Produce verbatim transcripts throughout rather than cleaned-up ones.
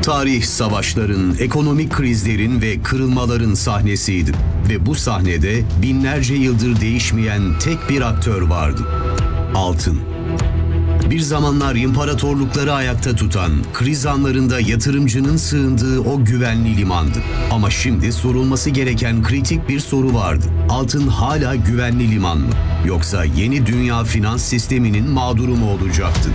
Tarih savaşların, ekonomik krizlerin ve kırılmaların sahnesiydi. Ve bu sahnede binlerce yıldır değişmeyen tek bir aktör vardı. Altın. Bir zamanlar imparatorlukları ayakta tutan, kriz anlarında yatırımcının sığındığı o güvenli limandı. Ama şimdi sorulması gereken kritik bir soru vardı. Altın hala güvenli liman mı? Yoksa yeni dünya finans sisteminin mağduru mu olacaktı?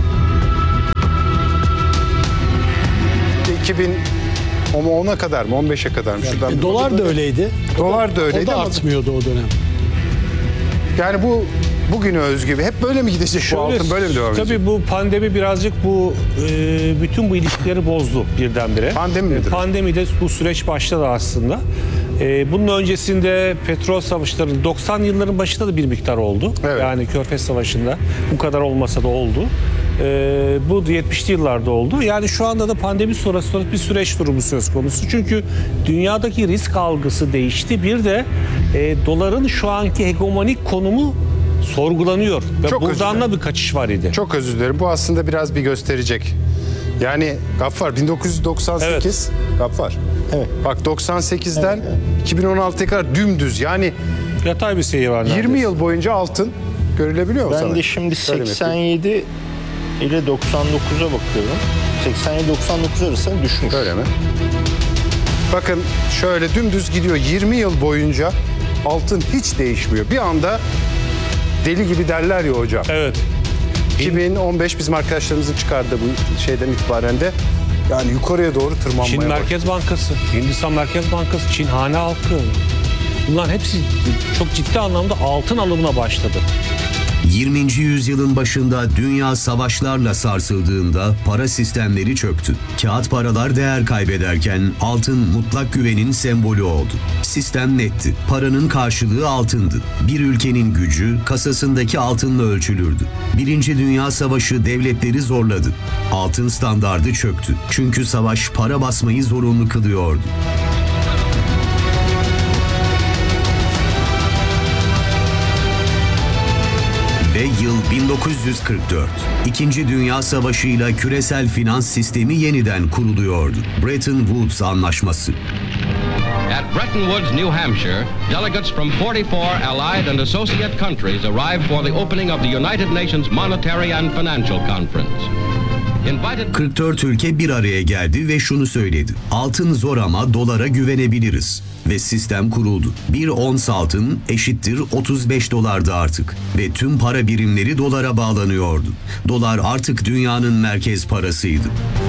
iki bin ona kadar mı? on beşe kadar mı? Şuradan E, dolar da öyleydi. Dolar da öyleydi. O da ama artmıyordu o dönem. Yani bu bugüne özgü bir. Hep böyle mi gidecek bu altın? Böyle mi devam edecek? Tabii bu pandemi birazcık bu e, bütün bu ilişkileri bozdu birdenbire. Pandemi midir? Pandemide bu süreç başladı aslında. E, bunun öncesinde petrol savaşları doksan yılların başında da bir miktar oldu. Evet. Yani Körfez Savaşı'nda bu kadar olmasa da oldu. E, bu yetmişli yıllarda oldu. Yani şu anda da pandemi sonrası bir süreç durumu söz konusu. Çünkü dünyadaki risk algısı değişti. Bir de e, doların şu anki hegemonik konumu sorgulanıyor. Ve Çok buradan özür da bir kaçış var idi. Çok özür dilerim. Bu aslında biraz bir gösterecek. Yani Gaffar bin dokuz yüz doksan sekiz Evet. Gaffar. Evet. Bak doksan sekizden Evet, evet. iki bin on altıya kadar dümdüz. Yani Yatay bir seyir var. yirmi neredeyse. yıl boyunca altın görülebiliyor mu Ben sana? de şimdi Söylemek seksen yedi ile doksan dokuza bakıyorum. seksen yedi doksan dokuz arasında düşmüş. Öyle mi? Bakın şöyle dümdüz gidiyor. yirmi yıl boyunca altın hiç değişmiyor. Bir anda deli gibi derler ya hocam. Evet. iki bin on beş bizim arkadaşlarımızın çıkardığı bu şeyden itibaren de yani yukarıya doğru tırmanmaya Çin başladı. Merkez Bankası, Hindistan Merkez Bankası, Çin hane halkı. Bunların hepsi çok ciddi anlamda altın alımına başladı. yirminci yüzyılın başında dünya savaşlarla sarsıldığında para sistemleri çöktü. Kağıt paralar değer kaybederken altın mutlak güvenin sembolü oldu. Sistem netti. Paranın karşılığı altındı. Bir ülkenin gücü kasasındaki altınla ölçülürdü. Birinci Dünya Savaşı devletleri zorladı. Altın standardı çöktü. Çünkü savaş para basmayı zorunlu kılıyordu. Ve yıl bin dokuz yüz kırk dört. İkinci Dünya Savaşı ile küresel finans sistemi yeniden kuruluyordu. Bretton Woods Anlaşması. At Bretton Woods, New Hampshire, delegates from forty-four allied and associate countries arrived for the opening of the United Nations Monetary and Financial Conference. Invited... kırk dört ülke bir araya geldi ve şunu söyledi. Altın zor ama dolara güvenebiliriz. Ve sistem kuruldu. Bir ons altın eşittir otuz beş dolardı artık. Ve tüm para birimleri dolara bağlanıyordu. Dolar artık dünyanın merkez parasıydı.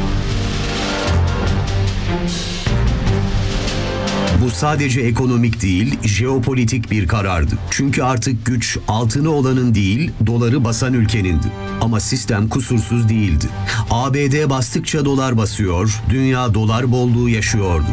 Bu sadece ekonomik değil, jeopolitik bir karardı. Çünkü artık güç altını olanın değil, doları basan ülkenindi. Ama sistem kusursuz değildi. A B D bastıkça dolar basıyor, dünya dolar bolluğu yaşıyordu.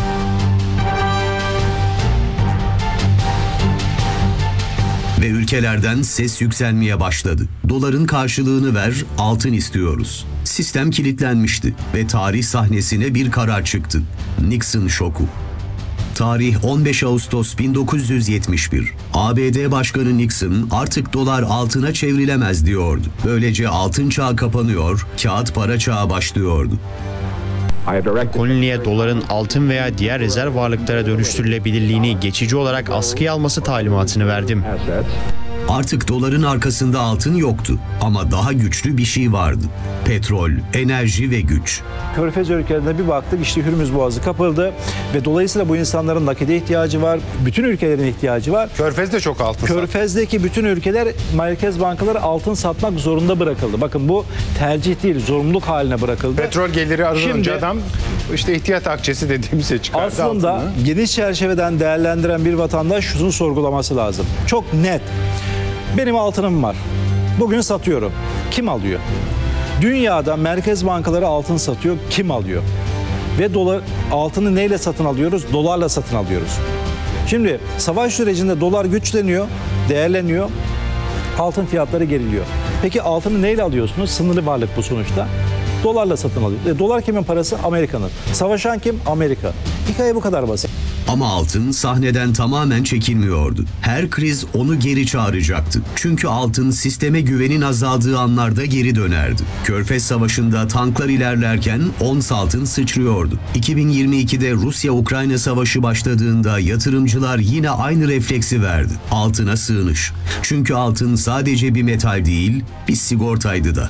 Ve ülkelerden ses yükselmeye başladı. Doların karşılığını ver, altın istiyoruz. Sistem kilitlenmişti ve tarih sahnesine bir karar çıktı. Nixon şoku. Tarih on beş Ağustos bin dokuz yüz yetmiş bir. A B D Başkanı Nixon artık dolar altına çevrilemez diyordu. Böylece altın çağı kapanıyor, kağıt para çağı başlıyordu. Koloniye doların altın veya diğer rezerv varlıklara dönüştürülebilirliğini geçici olarak askıya alması talimatını verdim. Artık doların arkasında altın yoktu ama daha güçlü bir şey vardı. Petrol, enerji ve güç. Körfez ülkelerine bir baktık, işte Hürmüz Boğazı kapıldı ve dolayısıyla bu insanların nakide ihtiyacı var, bütün ülkelerin ihtiyacı var. Körfez'de çok altın sattı. Körfez'deki bütün ülkeler, merkez bankaları altın satmak zorunda bırakıldı. Bakın bu tercih değil, zorunluluk haline bırakıldı. Petrol geliri arz Şimdi- önce adam işte ihtiyat akçesi dediğimize çıkardı Aslında altını. geniş çerçeveden değerlendiren bir vatandaş şunu sorgulaması lazım. Çok net. Benim altınım var. Bugün satıyorum. Kim alıyor? Dünyada merkez bankaları altın satıyor. Kim alıyor? Ve dolar, altını neyle satın alıyoruz? Dolarla satın alıyoruz. Şimdi savaş sürecinde dolar güçleniyor, değerleniyor. Altın fiyatları geriliyor. Peki altını neyle alıyorsunuz? Sınırlı varlık bu sonuçta. Dolarla satın alıyor. E, dolar kimin parası? Amerika'nın. Savaşan kim? Amerika. Hikaye bu kadar basit. Ama altın sahneden tamamen çekilmiyordu. Her kriz onu geri çağıracaktı. Çünkü altın sisteme güvenin azaldığı anlarda geri dönerdi. Körfez Savaşı'nda tanklar ilerlerken ons altın sıçrıyordu. iki bin yirmi ikide Rusya-Ukrayna Savaşı başladığında yatırımcılar yine aynı refleksi verdi. Altına sığınış. Çünkü altın sadece bir metal değil, bir sigortaydı da.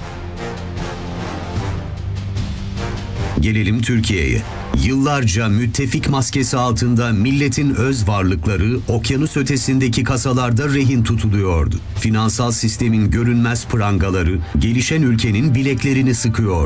Gelelim Türkiye'ye. Yıllarca müttefik maskesi altında milletin öz varlıkları okyanus ötesindeki kasalarda rehin tutuluyordu. Finansal sistemin görünmez prangaları gelişen ülkenin bileklerini sıkıyor.